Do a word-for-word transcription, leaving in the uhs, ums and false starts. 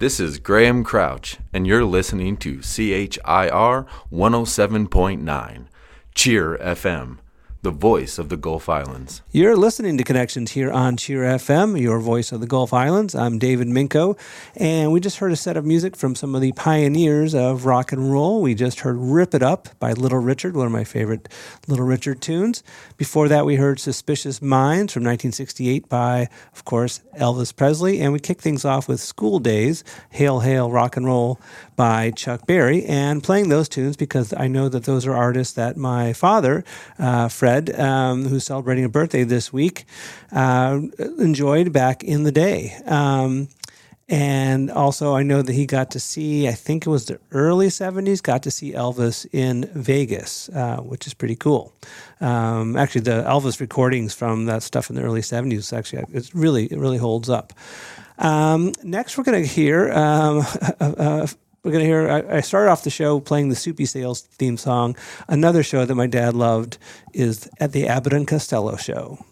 This is Graham Crouch, and you're listening to C H I R one oh seven point nine, Cheer F M, the voice of the Gulf Islands. You're listening to Connections here on Cheer F M, your voice of the Gulf Islands. I'm David Minko, and we just heard a set of music from some of the pioneers of rock and roll. We just heard Rip It Up by Little Richard, one of my favorite Little Richard tunes. Before that, we heard Suspicious Minds from nineteen sixty-eight by, of course, Elvis Presley, and we kicked things off with School Days, Hail, Hail, Rock and Roll by Chuck Berry, and playing those tunes because I know that those are artists that my father, uh, Fred, um, who's celebrating a birthday this week, uh, enjoyed back in the day. Um, and also I know that he got to see, I think it was the early seventies, got to see Elvis in Vegas, uh, which is pretty cool. Um, actually, the Elvis recordings from that stuff in the early seventies, actually, it's really, it really holds up. Um, next, we're going to hear... Um, uh, We're going to hear, I, I started off the show playing the Soupy Sales theme song. Another show that my dad loved is At the Abbott and Costello Show.